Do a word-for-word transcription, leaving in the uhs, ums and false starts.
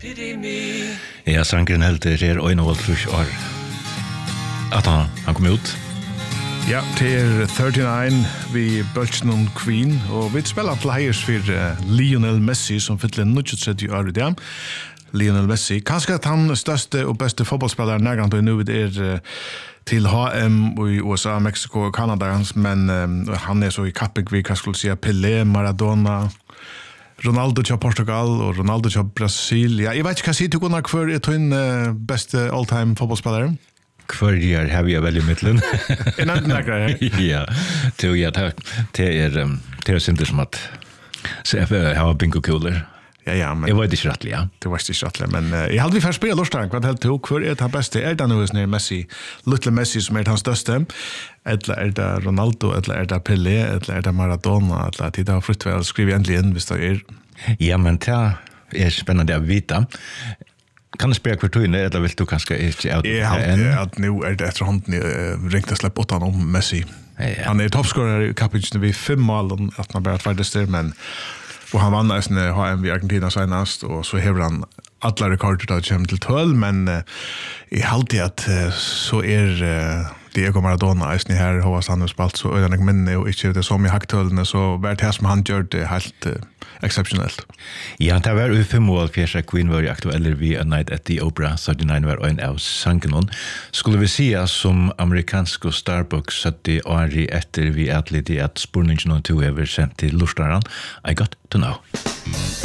Ja, sangren helt er øyne og trus år. At han, han kom ut. Ja, det er trettio-nine vi Bøltsen og Queen, og vi spiller til heiers for uh, Lionel Messi, som fyller trettio år i dag. Lionel Messi. Kanskje at han største og beste fotballspiller nærmere nu er uh, til H M i U S A, Mexico og Canada, men uh, han er så i kapping vi kan skulle si Pelé, Maradona, Ronaldo til Portugal og Ronaldo til Brasil. Ja, jeg vet ikke hva sier du, Gunnar, hver er din uh, beste all-time fotballspillere? Hver år har vi veldig midtelen. En annen nærmere, ja? Ja, til ja, det er det er simpelt som at så jeg har bingo-kuler. Ja, ja, men... Jeg var ikke rettelig, ja. Det var ikke rettelig, men uh, jeg hadde vi først spille lortaren, hva helt til, hver er det beste? Er det noe sånn Messi, Little Messi som er den største? Eller er det Ronaldo, eller er det Pelé, eller er det Maradona, eller er det har flyttet vel, skriv endelig inn hvis det er. Ja, men det er spennende å vite. Kan du spørre hver togene, eller vil du kanskje ikke av det? Jeg har at nå er det etter hånden uh, ringt å slippe åttan om Messi. Ja. Han er toppskårer i kappingen ved fem mål, at man bare tverdest der, men og han vann nesten H M i Argentina senast, og så hever han alle rekorder da det kommer til tolv, men uh, jeg halte at uh, så er uh, Diego Maradona eisen her, hovast han har spalt så øyne minne, og ikke det som i haktølene, så var det som han gjør det helt uh, exceptionellt. Ja, det var jo fem år fjerde Queen var aktuelle vi A Night at the Opera, syttionio var en av sangen. Skulle vi si som amerikansk og Starbucks sytti år etter vi atlet i at spurningen og to er sendt til Lorstaran, I got to know.